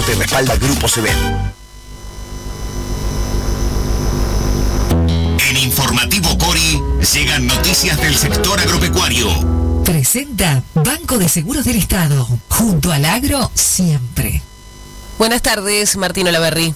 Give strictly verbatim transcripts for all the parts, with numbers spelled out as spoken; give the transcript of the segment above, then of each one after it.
te respalda Grupo Sebel. En Informativo Cori llegan noticias del sector agropecuario. Presenta Banco de Seguros del Estado. Junto al agro, siempre. Buenas tardes, Martín Olaverri.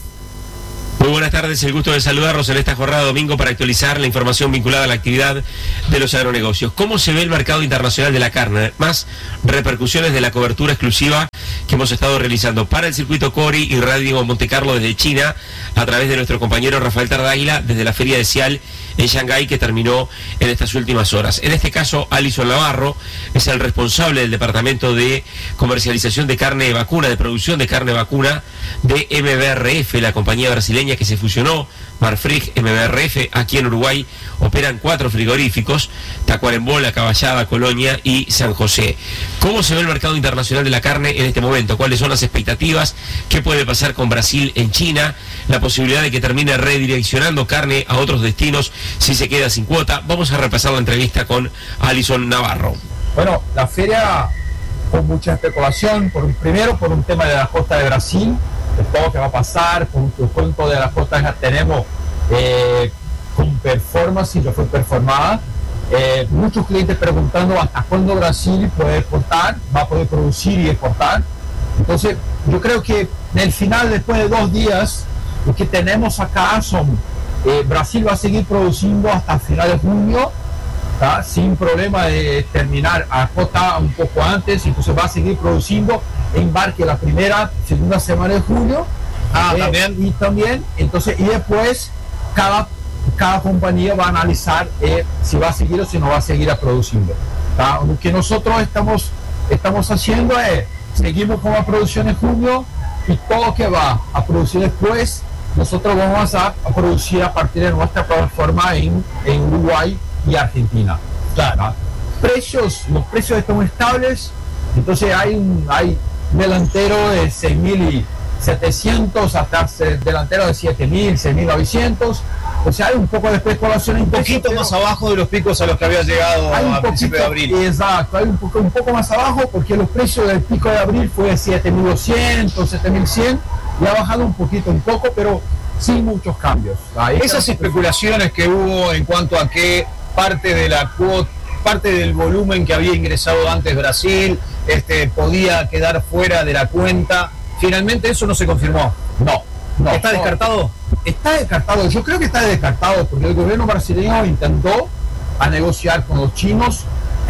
Muy buenas tardes, el gusto de saludarlos en esta jornada de domingo para actualizar la información vinculada a la actividad de los agronegocios. ¿Cómo se ve el mercado internacional de la carne? Más repercusiones de la cobertura exclusiva que hemos estado realizando para el circuito Cori y Radio Montecarlo desde China, a través de nuestro compañero Rafael Tardáguila, desde la Feria de Cial en Shanghái, que terminó en estas últimas horas. En este caso, Alison Navarro es el responsable del Departamento de Comercialización de Carne Vacuna, de Producción de Carne Vacuna de M B R F, la compañía brasileña que se fusionó, Marfrig, M B R F. Aquí en Uruguay operan cuatro frigoríficos: Tacuarembó, La Caballada, Colonia y San José. ¿Cómo se ve el mercado internacional de la carne en este momento? ¿Cuáles son las expectativas? ¿Qué puede pasar con Brasil en China? La posibilidad de que termine redireccionando carne a otros destinos si se queda sin cuota. Vamos a repasar la entrevista con Alison Navarro. Bueno, la feria con mucha especulación, por, primero por un tema de la costa de Brasil, de todo lo que va a pasar, con el cuento de la costa ya tenemos eh, con performance, y ya fue performada. Eh, muchos clientes preguntando hasta cuándo Brasil puede exportar, va a poder producir y exportar. Entonces, yo creo que en el final, después de dos días, lo que tenemos acá son, eh, Brasil va a seguir produciendo hasta final de junio, ¿tá? Sin problema de terminar a cota un poco antes, entonces va a seguir produciendo embarque la primera, segunda semana de julio. Ah, eh, también. Y también, entonces, y después cada, cada compañía va a analizar eh, si va a seguir o si no va a seguir a produciendo. ¿Tá? Lo que nosotros estamos, estamos haciendo es, seguimos con la producción en junio, y todo lo que va a producir después, nosotros vamos a, a producir a partir de nuestra plataforma en, en Uruguay y Argentina. Claro. Precios, los precios están estables, entonces hay un hay delantero de seis mil setecientos hasta delantero de siete mil, seis mil novecientos, o sea, hay un poco de especulación. Un poquito más abajo de los picos a los que había llegado a principios de abril. Exacto, hay un poco, un poco más abajo, porque los precios del pico de abril fue de siete mil doscientos, siete mil cien, y ha bajado un poquito, un poco, pero sin muchos cambios. Ahí Esas especulaciones que hubo en cuanto a que parte de la cuota, parte del volumen que había ingresado antes Brasil, este, podía quedar fuera de la cuenta, finalmente eso no se confirmó. No, no. ¿Está no, descartado? Está descartado, yo creo que está descartado, porque el gobierno brasileño intentó a negociar con los chinos,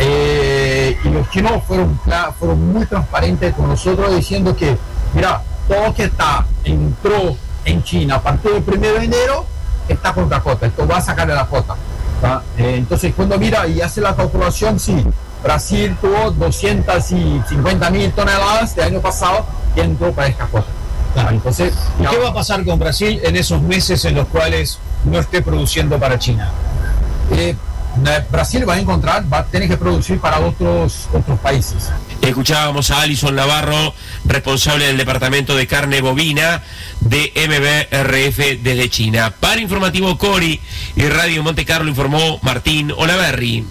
eh, y los chinos fueron, fueron muy transparentes con nosotros, diciendo que, mira, todo que está, entró en China a partir del primero de enero, está con la cuota, esto va a sacar de la cuota. Eh, entonces, cuando mira y hace la calculación, sí, Brasil tuvo doscientas cincuenta mil toneladas de año pasado que entró para esta cuota. Claro. Entonces, ¿y qué va a pasar con Brasil en esos meses en los cuales no esté produciendo para China? Eh, Brasil va a encontrar, va a tener que producir para otros, otros países. Escuchábamos a Alison Navarro, responsable del Departamento de Carne Bovina de M B R F desde China. Para Informativo Cori y Radio Montecarlo informó Martín Olaverri.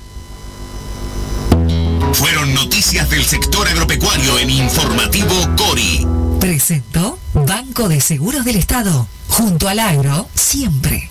Fueron noticias del sector agropecuario en Informativo Cori. Presentó Banco de Seguros del Estado. Junto al agro, siempre.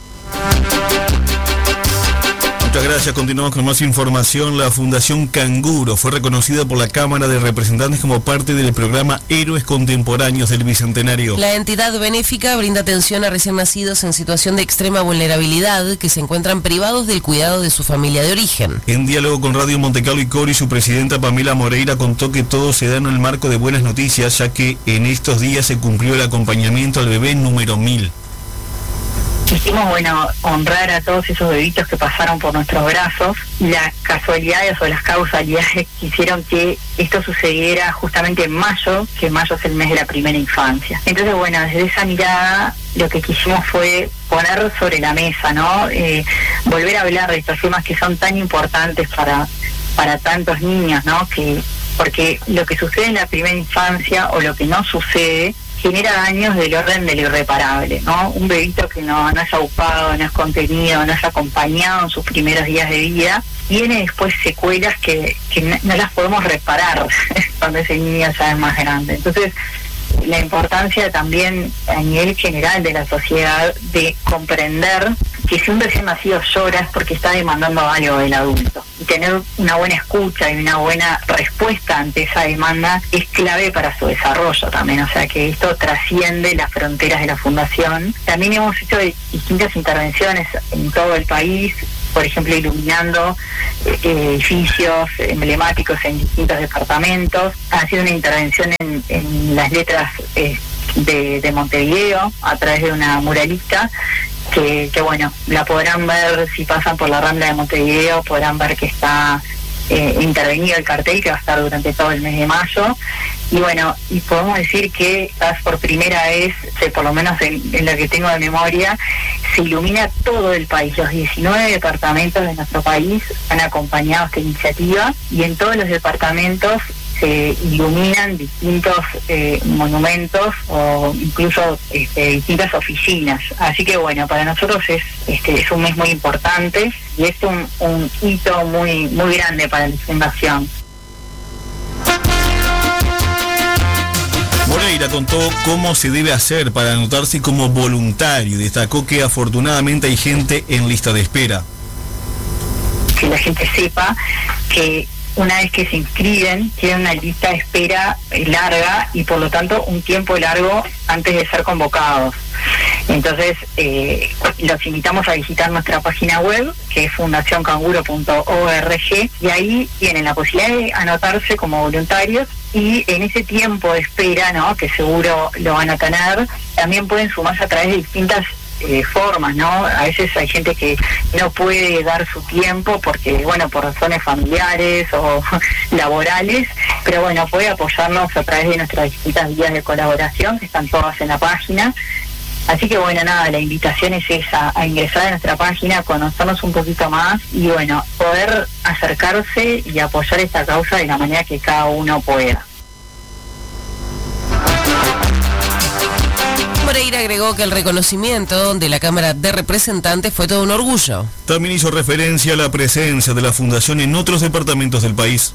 Muchas gracias. Continuamos con más información. La Fundación Canguro fue reconocida por la Cámara de Representantes como parte del programa Héroes Contemporáneos del Bicentenario. La entidad benéfica brinda atención a recién nacidos en situación de extrema vulnerabilidad que se encuentran privados del cuidado de su familia de origen. En diálogo con Radio Montecarlo y Cori, su presidenta Pamela Moreira contó que todo se da en el marco de buenas noticias, ya que en estos días se cumplió el acompañamiento al bebé número mil. Quisimos, bueno, honrar a todos esos bebitos que pasaron por nuestros brazos, y las casualidades o las causalidades que hicieron que esto sucediera justamente en mayo, que mayo es el mes de la primera infancia. Entonces, bueno, desde esa mirada lo que quisimos fue poner sobre la mesa, ¿no? Eh, volver a hablar de estos temas que son tan importantes para, para tantos niños, ¿no? Que, porque lo que sucede en la primera infancia o lo que no sucede genera daños del orden de lo irreparable, ¿no? Un bebito que no, no es aupado, no es contenido, no es acompañado en sus primeros días de vida, tiene después secuelas que, que no, no las podemos reparar cuando ese niño ya es más grande. Entonces, la importancia también a nivel general de la sociedad de comprender que si un recién nacido llora es porque está demandando algo del adulto. Y tener una buena escucha y una buena respuesta ante esa demanda es clave para su desarrollo también. O sea que esto trasciende las fronteras de la Fundación. También hemos hecho distintas intervenciones en todo el país, por ejemplo, iluminando eh, edificios emblemáticos en distintos departamentos. Ha sido una intervención en, en las letras eh, de, de Montevideo a través de una muralista que, que, bueno, la podrán ver si pasan por la Rambla de Montevideo, podrán ver que está eh, intervenido el cartel, que va a estar durante todo el mes de mayo. Y bueno, y podemos decir que quizás por primera vez, eh, por lo menos en, en lo que tengo de memoria, se ilumina todo el país. Los diecinueve departamentos de nuestro país han acompañado esta iniciativa y en todos los departamentos se iluminan distintos eh, monumentos o incluso este, distintas oficinas. Así que bueno, para nosotros es este es un mes muy importante y es un, un hito muy muy grande para la Fundación. Moreira contó cómo se debe hacer para anotarse como voluntario y destacó que afortunadamente hay gente en lista de espera. Que la gente sepa que una vez que se inscriben tienen una lista de espera larga y por lo tanto un tiempo largo antes de ser convocados. Entonces eh, los invitamos a visitar nuestra página web, que es fundación canguro punto org, y ahí tienen la posibilidad de anotarse como voluntarios y en ese tiempo de espera, ¿no?, que seguro lo van a tener, también pueden sumarse a través de distintas Eh, formas, ¿no? A veces hay gente que no puede dar su tiempo porque, bueno, por razones familiares o laborales, pero bueno, puede apoyarnos a través de nuestras distintas vías de colaboración, que están todas en la página. Así que bueno, nada, la invitación es esa, a ingresar a nuestra página, a conocernos un poquito más y bueno, poder acercarse y apoyar esta causa de la manera que cada uno pueda. Moreira agregó que el reconocimiento de la Cámara de Representantes fue todo un orgullo. También hizo referencia a la presencia de la Fundación en otros departamentos del país.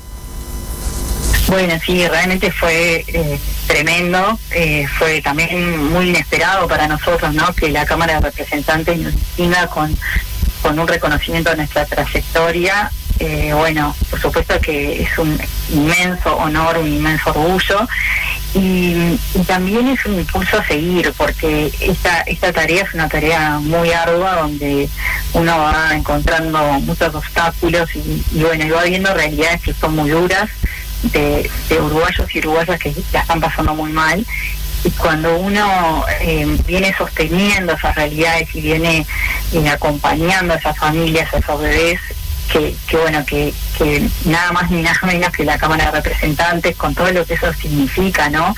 Bueno, sí, realmente fue eh, tremendo, eh, fue también muy inesperado para nosotros, ¿no?, que la Cámara de Representantes nos distinga con, con un reconocimiento de nuestra trayectoria. Eh, bueno, por supuesto que es un inmenso honor, un inmenso orgullo y, y también es un impulso a seguir porque esta esta tarea es una tarea muy ardua donde uno va encontrando muchos obstáculos y, y bueno, y va viendo realidades que son muy duras de, de uruguayos y uruguayas que la están pasando muy mal. Y cuando uno eh, viene sosteniendo esas realidades y viene eh, acompañando a esas familias, a esos bebés, que, que bueno, que, que nada más ni nada menos que la Cámara de Representantes, con todo lo que eso significa, ¿no?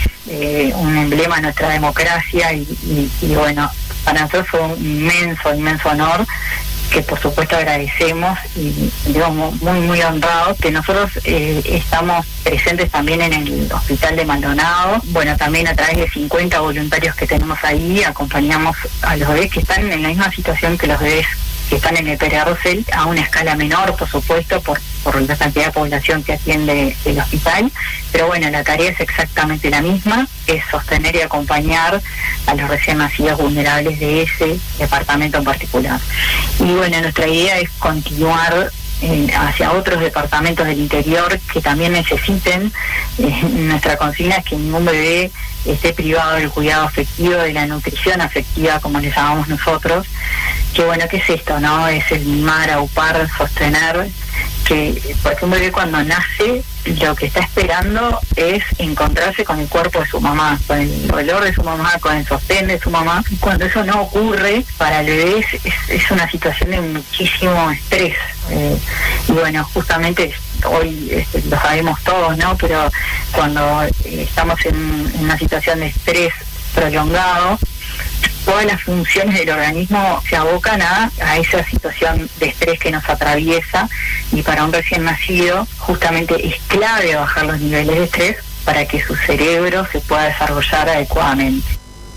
Eh, un emblema de nuestra democracia y, y, y bueno, para nosotros fue un inmenso, inmenso honor que por supuesto agradecemos y digamos muy muy honrados que nosotros eh, estamos presentes también en el Hospital de Maldonado. Bueno, también a través de cincuenta voluntarios que tenemos ahí acompañamos a los bebés que están en la misma situación que los bebés que están en el Pere-Arrocel, a una escala menor, por supuesto, por, por la cantidad de población que atiende el hospital, pero bueno, la tarea es exactamente la misma, es sostener y acompañar a los recién nacidos vulnerables de ese departamento en particular. Y bueno, nuestra idea es continuar eh, hacia otros departamentos del interior que también necesiten. Eh, nuestra consigna es que ningún bebé esté privado del cuidado afectivo, de la nutrición afectiva, como le llamamos nosotros. Que bueno, ¿qué es esto, no? Es el mimar, aupar, sostener, que porque un bebé cuando nace lo que está esperando es encontrarse con el cuerpo de su mamá, con el olor de su mamá, con el sostén de su mamá. Y cuando eso no ocurre, para el bebé es, es, es una situación de muchísimo estrés. Eh, y bueno, justamente hoy este, lo sabemos todos, ¿no? Pero cuando eh, estamos en, en una situación de estrés prolongado, todas las funciones del organismo se abocan a, a esa situación de estrés que nos atraviesa, y para un recién nacido justamente es clave bajar los niveles de estrés para que su cerebro se pueda desarrollar adecuadamente.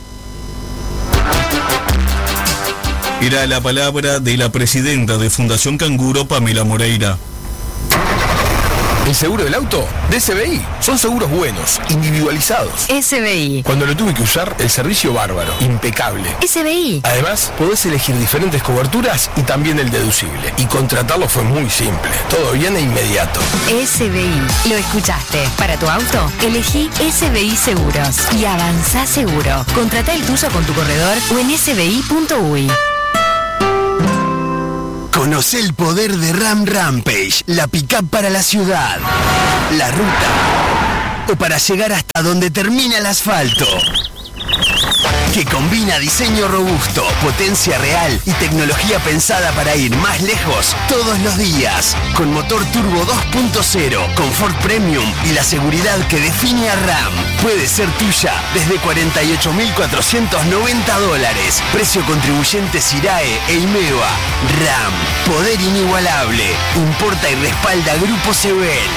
Era la palabra de la presidenta de Fundación Canguro, Pamela Moreira. ¿El seguro del auto? De S B I. Son seguros buenos, individualizados. S B I. Cuando lo tuve que usar, el servicio bárbaro, impecable. S B I. Además, podés elegir diferentes coberturas y también el deducible. Y contratarlo fue muy simple. Todo bien e inmediato. S B I. Lo escuchaste. Para tu auto, elegí S B I Seguros. Y avanzá seguro. Contratá el tuyo con tu corredor o en s b i punto u i. Conoce el poder de Ram Rampage, la pick-up para la ciudad, la ruta o para llegar hasta donde termina el asfalto. Que combina diseño robusto, potencia real y tecnología pensada para ir más lejos todos los días. Con motor turbo dos punto cero, confort premium y la seguridad que define a Ram. Puede ser tuya desde cuarenta y ocho mil cuatrocientos noventa dólares. Precio contribuyente SIRAE e IMEVA. Ram, poder inigualable. Importa y respalda Grupo Sebel.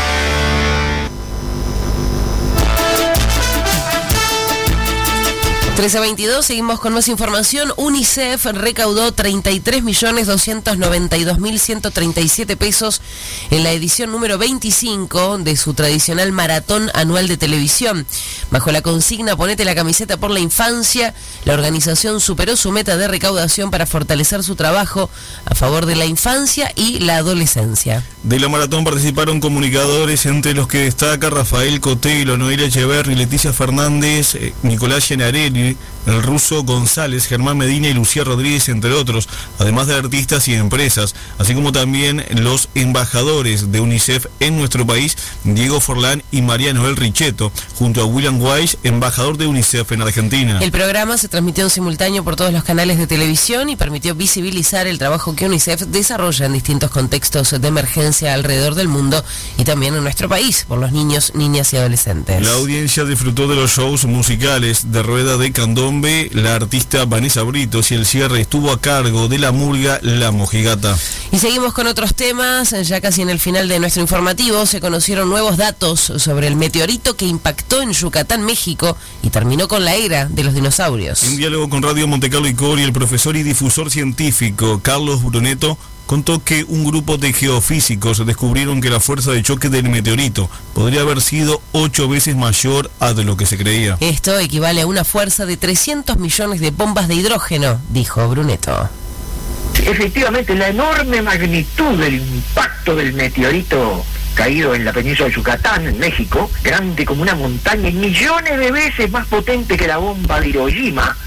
trece veintidós, seguimos con más información. UNICEF recaudó treinta y tres millones doscientos noventa y dos mil ciento treinta y siete pesos en la edición número veinticinco de su tradicional maratón anual de televisión. Bajo la consigna Ponete la camiseta por la infancia, la organización superó su meta de recaudación para fortalecer su trabajo a favor de la infancia y la adolescencia. De la maratón participaron comunicadores, entre los que destaca Rafael Cotelo, Noelia Echeverri, Leticia Fernández, eh, Nicolás Llenarelli, el ruso González, Germán Medina y Lucía Rodríguez, entre otros, además de artistas y empresas, así como también los embajadores de UNICEF en nuestro país, Diego Forlán y María Noel Richetto, junto a William Weiss, embajador de UNICEF en Argentina. El programa se transmitió en simultáneo por todos los canales de televisión y permitió visibilizar el trabajo que UNICEF desarrolla en distintos contextos de emergencia alrededor del mundo y también en nuestro país, por los niños, niñas y adolescentes. La audiencia disfrutó de los shows musicales de Rueda de Candombe, la artista Vanessa Britos, y el cierre estuvo a cargo de la murga La Mojigata. Y seguimos con otros temas. Ya casi en el final de nuestro informativo se conocieron nuevos datos sobre el meteorito que impactó en Yucatán, México, y terminó con la era de los dinosaurios. En diálogo con Radio Montecarlo y Cori, el profesor y difusor científico Carlos Bruneto contó que un grupo de geofísicos descubrieron que la fuerza de choque del meteorito podría haber sido ocho veces mayor a de lo que se creía. Esto equivale a una fuerza de trescientos millones de bombas de hidrógeno, dijo Bruneto. Efectivamente, la enorme magnitud del impacto del meteorito caído en la península de Yucatán, en México, grande como una montaña y millones de veces más potente que la bomba de Hiroshima,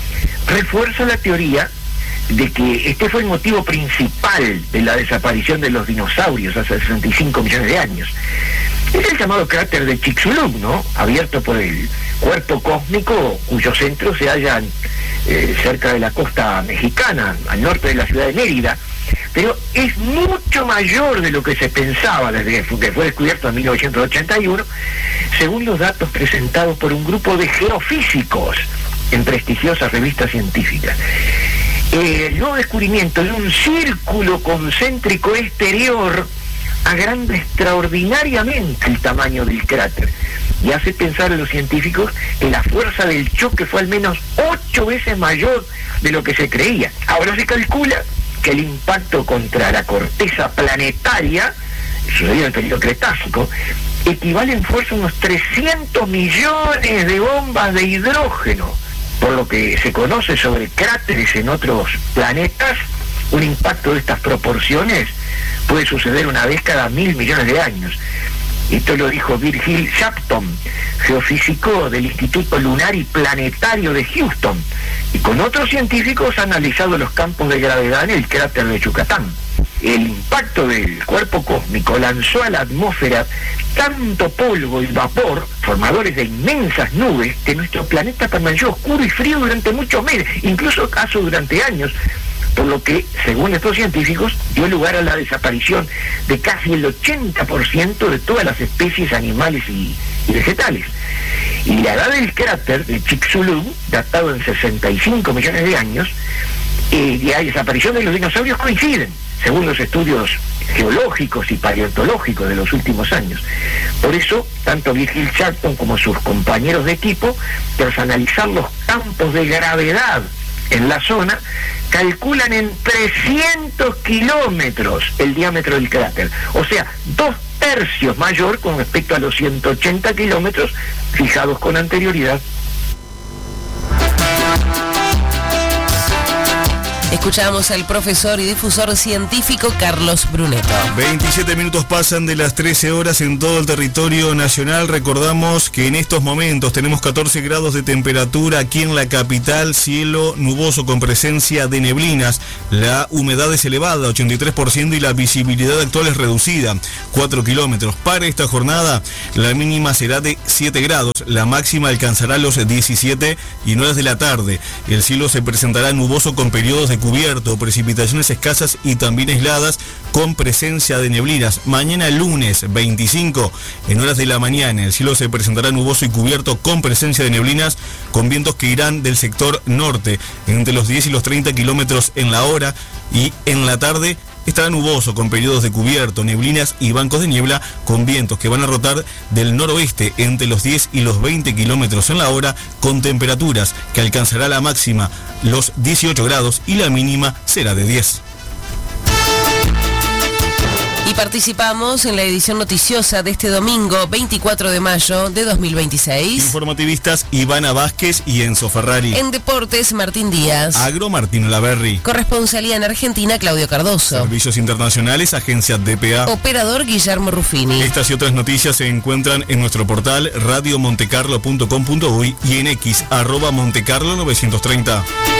refuerza la teoría de que este fue el motivo principal de la desaparición de los dinosaurios hace sesenta y cinco millones de años. Es el llamado cráter de Chicxulub, ¿no? Abierto por el cuerpo cósmico cuyo centro se halla eh, cerca de la costa mexicana, al norte de la ciudad de Mérida. Pero es mucho mayor de lo que se pensaba desde que fue descubierto en mil novecientos ochenta y uno, según los datos presentados por un grupo de geofísicos en prestigiosas revistas científicas. El nuevo descubrimiento de un círculo concéntrico exterior agranda extraordinariamente el tamaño del cráter y hace pensar a los científicos que la fuerza del choque fue al menos ocho veces mayor de lo que se creía. Ahora se calcula que el impacto contra la corteza planetaria, sucedido en el periodo Cretácico, equivale en fuerza a unos trescientos millones de bombas de hidrógeno. Por lo que se conoce sobre cráteres en otros planetas, un impacto de estas proporciones puede suceder una vez cada mil millones de años. Esto lo dijo Virgil Shapton, geofísico del Instituto Lunar y Planetario de Houston, y con otros científicos ha analizado los campos de gravedad en el cráter de Yucatán. El impacto del cuerpo cósmico lanzó a la atmósfera tanto polvo y vapor, formadores de inmensas nubes, que nuestro planeta permaneció oscuro y frío durante muchos meses, incluso acaso durante años, por lo que, según estos científicos, dio lugar a la desaparición de casi el ochenta por ciento de todas las especies animales y, y vegetales. Y la edad del cráter de Chicxulub, datado en sesenta y cinco millones de años, eh, y la desaparición de los dinosaurios coinciden, según los estudios geológicos y paleontológicos de los últimos años. Por eso, tanto Virgil Shapton como sus compañeros de equipo, tras analizar los campos de gravedad en la zona, calculan en trescientos kilómetros el diámetro del cráter, o sea, dos tercios mayor con respecto a los ciento ochenta kilómetros fijados con anterioridad. Escuchamos al profesor y difusor científico Carlos Brunetto. veintisiete minutos pasan de las trece horas en todo el territorio nacional. Recordamos que en estos momentos tenemos catorce grados de temperatura aquí en la capital, cielo nuboso con presencia de neblinas. La humedad es elevada, ochenta y tres por ciento, y la visibilidad actual es reducida, cuatro kilómetros. Para esta jornada, la mínima será de siete grados, la máxima alcanzará los diecisiete y en horas de la tarde. El cielo se presentará nuboso con periodos de cubierto, precipitaciones escasas y también aisladas con presencia de neblinas. Mañana lunes veinticinco, en horas de la mañana, el cielo se presentará nuboso y cubierto con presencia de neblinas, con vientos que irán del sector norte entre los diez y los treinta kilómetros en la hora, y en la tarde estará nuboso con periodos de cubierto, neblinas y bancos de niebla, con vientos que van a rotar del noroeste entre los diez y los veinte kilómetros en la hora, con temperaturas que alcanzará la máxima los dieciocho grados y la mínima será de diez. Y participamos en la edición noticiosa de este domingo veinticuatro de mayo de dos mil veintiséis. Informativistas Ivana Vázquez y Enzo Ferrari. En deportes, Martín Díaz. Agro, Martín Laverri. Corresponsalía en Argentina, Claudio Cardoso. Servicios internacionales, agencia D P A. Operador, Guillermo Ruffini. Estas y otras noticias se encuentran en nuestro portal radio montecarlo punto com punto uy y en X, arroba montecarlo novecientos treinta.